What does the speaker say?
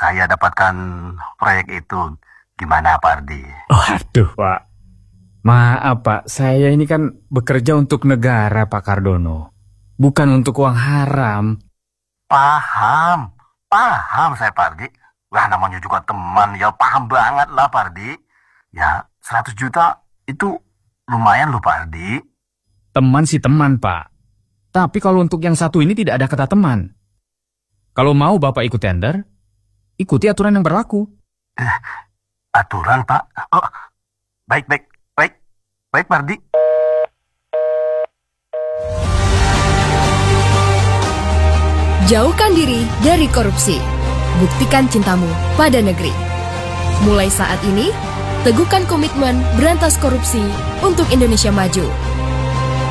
saya dapatkan proyek itu. Gimana Pak Ardi? Waduh Pak, maaf Pak, saya ini kan bekerja untuk negara Pak Cardono, bukan untuk uang haram. Paham saya Pak Ardi. Wah, namanya juga teman, ya paham banget lah Pak Ardi. Ya 100 juta itu lumayan loh Pak Ardi. Teman sih teman Pak, tapi kalau untuk yang satu ini tidak ada kata teman. Kalau mau Bapak ikut tender, ikuti aturan yang berlaku. Aturan Pak? Oh, baik Pak Ardi. Jauhkan diri dari korupsi. Buktikan cintamu pada negeri. Mulai saat ini, teguhkan komitmen berantas korupsi untuk Indonesia maju.